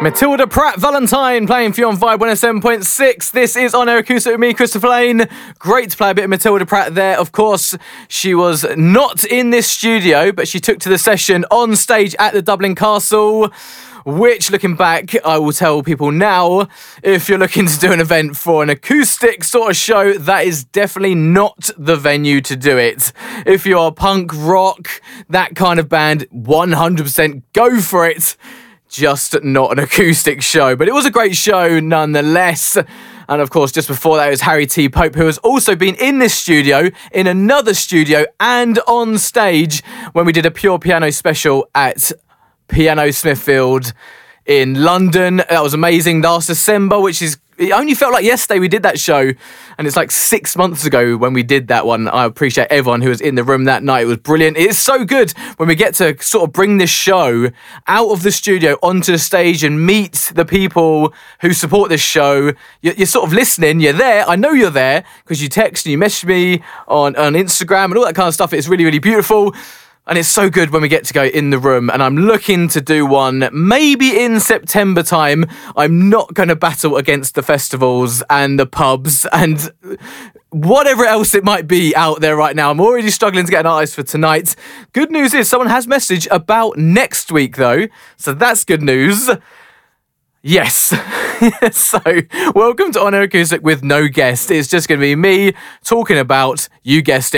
Matilda Pratt Valentine playing for you on Vibe 107.6. This is On Air Acoustic with me, Christopher Lane. Great to play a bit of Matilda Pratt there. Of course, she was not in this studio, but she took to the session on stage at the Dublin Castle, which, looking back, I will tell people now, if you're looking to do an event for an acoustic sort of show, that is definitely not the venue to do it. If you're punk, rock, that kind of band, 100% go for it. Just not an acoustic show. But it was a great show nonetheless. And of course, just before that, it was Harry T. Pope, who has also been in this studio, in another studio, and on stage when we did a pure piano special at Piano Smithfield in London. That was amazing. Last December, it only felt like yesterday we did that show, and it's like 6 months ago when we did that one. I appreciate everyone who was in the room that night. It was brilliant. It's so good when we get to sort of bring this show out of the studio onto the stage and meet the people who support this show. You're sort of listening. You're there. I know you're there because you text and you message me on Instagram and all that kind of stuff. It's really, really beautiful. And it's so good when we get to go in the room, and I'm looking to do one maybe in September time. I'm not going to battle against the festivals and the pubs and whatever else it might be out there right now. I'm already struggling to get an artist for tonight. Good news is someone has messaged about next week though, so that's good news. Yes. So, welcome to On Air Acoustic with no guest. It's just going to be me talking about, you guessed it,